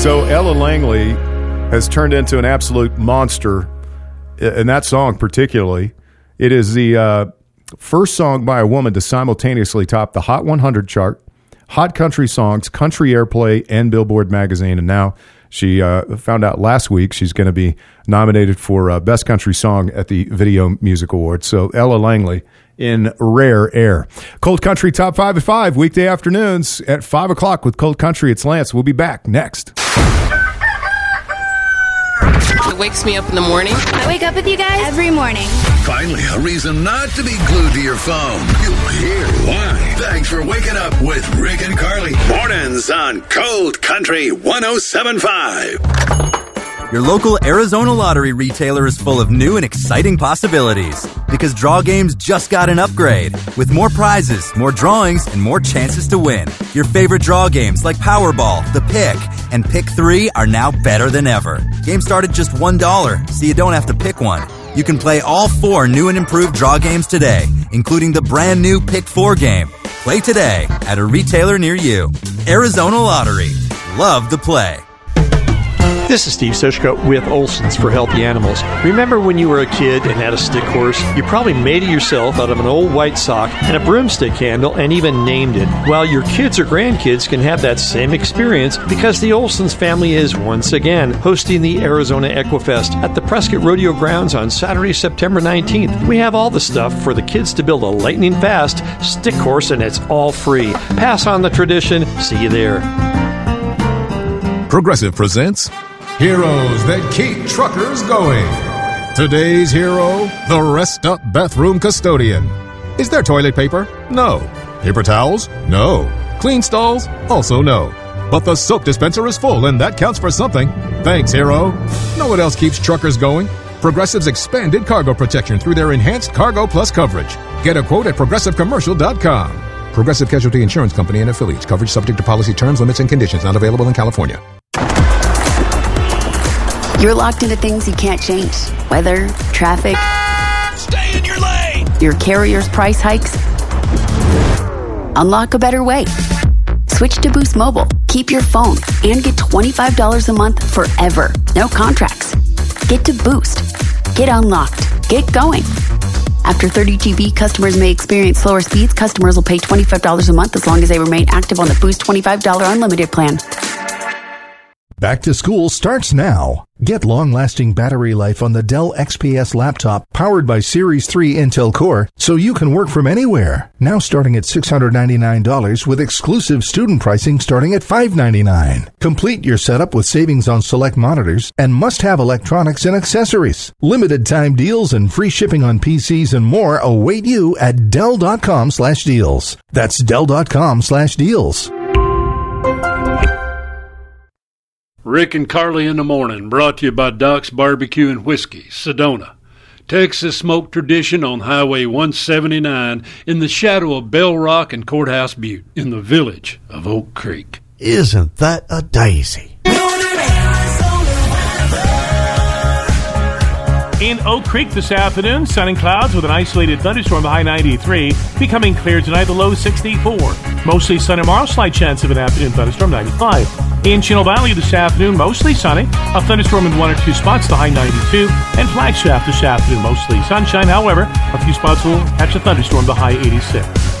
So Ella Langley has turned into an absolute monster in that song particularly. It is the first song by a woman to simultaneously top the Hot 100 chart, Hot Country Songs, Country Airplay, and Billboard Magazine. And now she found out last week she's going to be nominated for Best Country Song at the Video Music Awards. So Ella Langley in rare air. Cold Country Top 5 at 5, weekday afternoons at 5 o'clock with Cold Country. It's Lance. We'll be back next. It wakes me up in the morning. I wake up with you guys every morning. Finally, a reason not to be glued to your phone. You'll hear why. Thanks for waking up with Rick and Carly. Mornings on Cold Country 107.5. Your local Arizona Lottery retailer is full of new and exciting possibilities because Draw Games just got an upgrade with more prizes, more drawings, and more chances to win. Your favorite draw games like Powerball, The Pick, and Pick 3 are now better than ever. Games start at just $1, so you don't have to pick one. You can play all 4 new and improved draw games today, including the brand new Pick 4 game. Play today at a retailer near you. Arizona Lottery. Love the play. This is Steve Sushko with Olson's for Healthy Animals. Remember when you were a kid and had a stick horse? You probably made it yourself out of an old white sock and a broomstick handle and even named it. Well, your kids or grandkids can have that same experience because the Olson's family is once again hosting the Arizona Equifest at the Prescott Rodeo Grounds on Saturday, September 19th. We have all the stuff for the kids to build a lightning fast stick horse, and it's all free. Pass on the tradition. See you there. Progressive presents Heroes That Keep Truckers Going. Today's hero, the Rest Up Bathroom Custodian. Is there toilet paper? No. Paper towels? No. Clean stalls? Also no. But the soap dispenser is full, and that counts for something. Thanks, hero. Know what else keeps truckers going? Progressive's expanded cargo protection through their enhanced Cargo Plus coverage. Get a quote at progressivecommercial.com. Progressive Casualty Insurance Company and affiliates. Coverage subject to policy terms, limits, and conditions. Not available in California. You're locked into things you can't change. Weather, traffic. Stay in your lane. Your carrier's price hikes. Unlock a better way. Switch to Boost Mobile. Keep your phone and get $25 a month forever. No contracts. Get to Boost. Get unlocked. Get going. After 30 GB, customers may experience slower speeds. Customers will pay $25 a month as long as they remain active on the Boost $25 unlimited plan. Back to school starts now. Get long-lasting battery life on the Dell XPS laptop powered by Series 3 Intel Core so you can work from anywhere. Now starting at $699 with exclusive student pricing starting at $599. Complete your setup with savings on select monitors and must-have electronics and accessories. Limited time deals and free shipping on PCs and more await you at Dell.com/deals. That's Dell.com/deals. Rick and Carly in the Morning, brought to you by Doc's Barbecue and Whiskey, Sedona. Texas smoke tradition on Highway 179 in the shadow of Bell Rock and Courthouse Butte in the village of Oak Creek. Isn't that a daisy? In Oak Creek this afternoon, sun and clouds with an isolated thunderstorm, the high 93, becoming clear tonight, the low 64. Mostly sunny tomorrow, slight chance of an afternoon thunderstorm, 95. In Chino Valley this afternoon, mostly sunny, a thunderstorm in 1 or 2 spots, the high 92. And Flagstaff this afternoon, mostly sunshine, however, a few spots will catch a thunderstorm, the high 86.